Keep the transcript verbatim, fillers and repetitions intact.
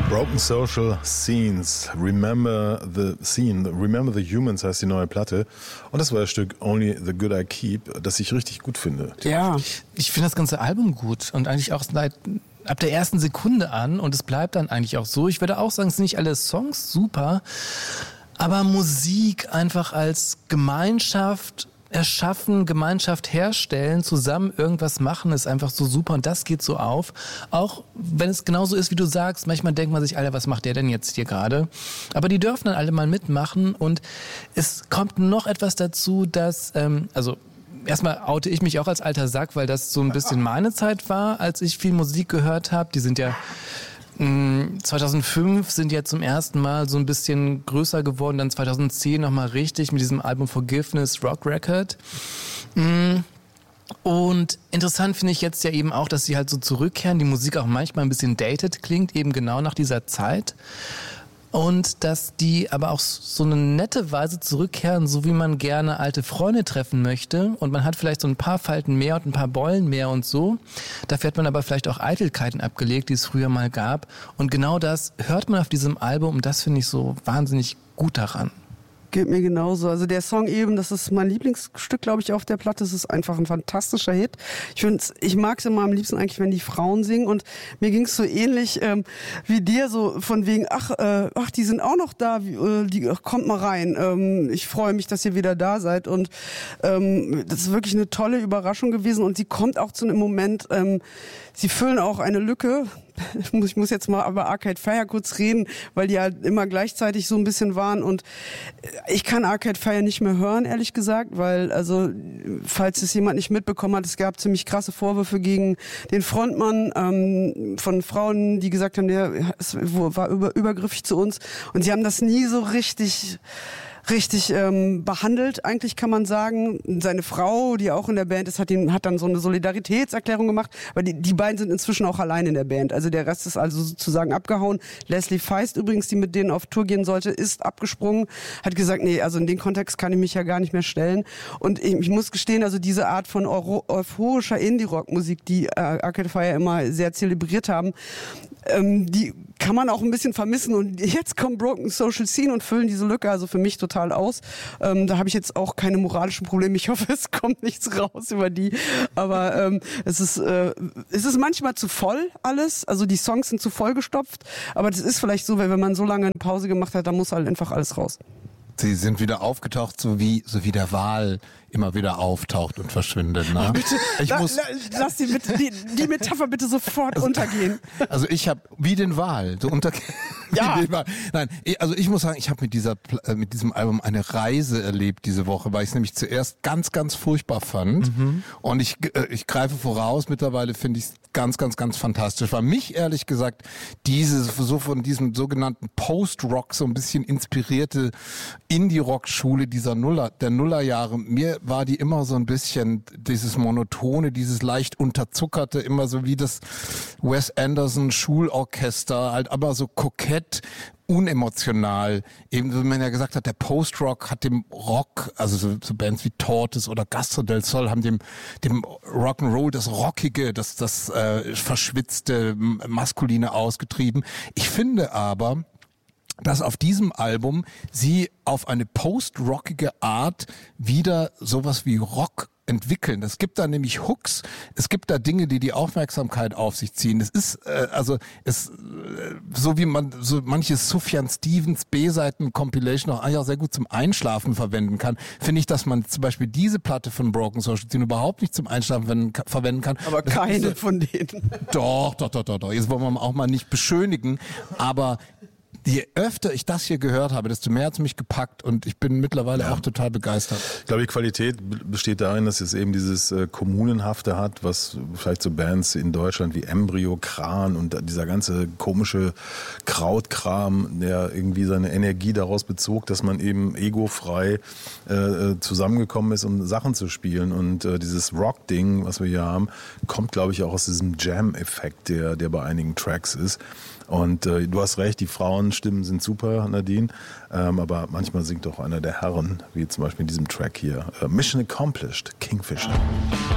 Broken Social Scenes, Remember the Scene, Remember the Humans heißt die neue Platte. Und das war das Stück Only the Good I Keep, das ich richtig gut finde. Ja, ich finde das ganze Album gut und eigentlich auch seit ab der ersten Sekunde an und es bleibt dann eigentlich auch so. Ich würde auch sagen, es sind nicht alle Songs super, aber Musik einfach als Gemeinschaft erschaffen, Gemeinschaft herstellen, zusammen irgendwas machen, ist einfach so super und das geht so auf. Auch wenn es genauso ist, wie du sagst, manchmal denkt man sich, Alter, was macht der denn jetzt hier gerade? Aber die dürfen dann alle mal mitmachen und es kommt noch etwas dazu, dass, ähm, also erstmal oute ich mich auch als alter Sack, weil das so ein bisschen meine Zeit war, als ich viel Musik gehört habe. Die sind ja zweitausendfünf sind ja zum ersten Mal so ein bisschen größer geworden, dann zweitausendzehn nochmal richtig mit diesem Album Forgiveness Rock Record. Und interessant finde ich jetzt ja eben auch, dass sie halt so zurückkehren, die Musik auch manchmal ein bisschen dated klingt, eben genau nach dieser Zeit. Und dass die aber auch so eine nette Weise zurückkehren, so wie man gerne alte Freunde treffen möchte. Und man hat vielleicht so ein paar Falten mehr und ein paar Beulen mehr und so. Dafür hat man aber vielleicht auch Eitelkeiten abgelegt, die es früher mal gab. Und genau das hört man auf diesem Album und das finde ich so wahnsinnig gut daran. Geht mir genauso. Also der Song eben, das ist mein Lieblingsstück, glaube ich, auf der Platte. Es ist einfach ein fantastischer Hit. Ich find's, ich mag es immer am liebsten eigentlich, wenn die Frauen singen. Und mir ging es so ähnlich ähm, wie dir, so von wegen, ach, äh, ach, die sind auch noch da, wie, äh, die, ach, kommt mal rein. Ähm, ich freue mich, dass ihr wieder da seid. Und ähm, das ist wirklich eine tolle Überraschung gewesen. Und sie kommt auch zu einem Moment, ähm, sie füllen auch eine Lücke. Ich muss jetzt mal über Arcade Fire kurz reden, weil die halt immer gleichzeitig so ein bisschen waren und ich kann Arcade Fire nicht mehr hören, ehrlich gesagt, weil, also, falls es jemand nicht mitbekommen hat, es gab ziemlich krasse Vorwürfe gegen den Frontmann ähm, von Frauen, die gesagt haben, der war über, übergriffig zu uns und sie haben das nie so richtig richtig ähm, behandelt, eigentlich kann man sagen. Seine Frau, die auch in der Band ist, hat, ihn, hat dann so eine Solidaritätserklärung gemacht, weil die, die beiden sind inzwischen auch allein in der Band. Also der Rest ist also sozusagen abgehauen. Leslie Feist übrigens, die mit denen auf Tour gehen sollte, ist abgesprungen, hat gesagt, nee, also in den Kontext kann ich mich ja gar nicht mehr stellen. Und ich, ich muss gestehen, also diese Art von euro, euphorischer Indie-Rock-Musik, die äh, Arcade Fire immer sehr zelebriert haben, ähm, die kann man auch ein bisschen vermissen und jetzt kommt Broken Social Scene und füllen diese Lücke, also für mich total aus. Ähm, da habe ich jetzt auch keine moralischen Probleme. Ich hoffe, es kommt nichts raus über die. Aber ähm, es ist äh, es ist manchmal zu voll alles. Also die Songs sind zu voll gestopft. Aber das ist vielleicht so, weil wenn man so lange eine Pause gemacht hat, dann muss halt einfach alles raus. Sie sind wieder aufgetaucht, so wie so wie der Wal immer wieder auftaucht und verschwindet. Ne? Bitte, ich la, muss, la, lass die, bitte, die, die Metapher bitte sofort also, untergehen. Also ich habe wie den Wal, so unter. Ja. Nein, also ich muss sagen, ich habe mit dieser mit diesem Album eine Reise erlebt diese Woche, weil ich es nämlich zuerst ganz ganz furchtbar fand mhm. und ich ich greife voraus. Mittlerweile finde ich es ganz ganz ganz fantastisch. War mich ehrlich gesagt diese so von diesem sogenannten Post-Rock so ein bisschen inspirierte Indie-Rock-Schule dieser Nuller der Nullerjahre. Mir war die immer so ein bisschen dieses monotone, dieses leicht unterzuckerte, immer so wie das Wes Anderson Schulorchester, halt aber so kokett, unemotional. Eben, wie man ja gesagt hat, der Post-Rock hat dem Rock, also so, so Bands wie Tortoise oder Gastro del Sol haben dem dem Rock'n'Roll das Rockige, das das äh, verschwitzte, maskuline ausgetrieben. Ich finde aber, dass auf diesem Album sie auf eine post-rockige Art wieder sowas wie Rock entwickeln. Es gibt da nämlich Hooks, es gibt da Dinge, die die Aufmerksamkeit auf sich ziehen. Es ist äh, also es äh, so wie man so manche Sufjan Stevens B-Seiten Compilation auch eigentlich auch sehr gut zum Einschlafen verwenden kann. Finde ich, dass man zum Beispiel diese Platte von Broken Social Scene überhaupt nicht zum Einschlafen verwenden kann. Aber das keine ist, von denen. Doch, doch, doch, doch, doch. Jetzt wollen wir auch mal nicht beschönigen, aber je öfter ich das hier gehört habe, desto mehr hat es mich gepackt und ich bin mittlerweile ja. auch total begeistert. Ich glaube, die Qualität besteht darin, dass es eben dieses äh, Kommunenhafte hat, was vielleicht so Bands in Deutschland wie Embryo, Kran und dieser ganze komische Krautkram, der irgendwie seine Energie daraus bezog, dass man eben egofrei äh, zusammengekommen ist, um Sachen zu spielen. Und äh, dieses Rock-Ding, was wir hier haben, kommt, glaube ich, auch aus diesem Jam-Effekt, der, der bei einigen Tracks ist. Und äh, du hast recht, die Frauenstimmen sind super, Nadine, ähm, aber manchmal singt auch einer der Herren, wie zum Beispiel in diesem Track hier, äh, Mission Accomplished, Kingfisher.